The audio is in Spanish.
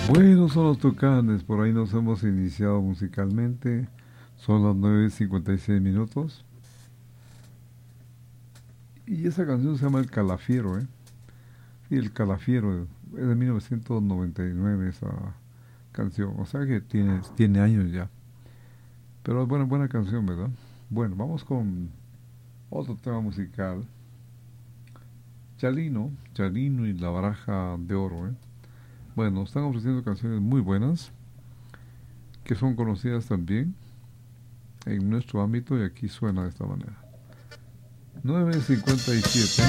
Bueno, son los Tucanes, por ahí nos hemos iniciado musicalmente. Son las 9:56 minutos. Y esa canción se llama El Calafiero, ¿eh? Y El Calafiero es de 1999 esa canción. O sea que tiene años ya. Pero es buena canción, ¿verdad? Bueno, vamos con otro tema musical. Chalino y la Baraja de Oro, ¿eh? Bueno, están ofreciendo canciones muy buenas, que son conocidas también en nuestro ámbito y aquí suena de esta manera. 9:57.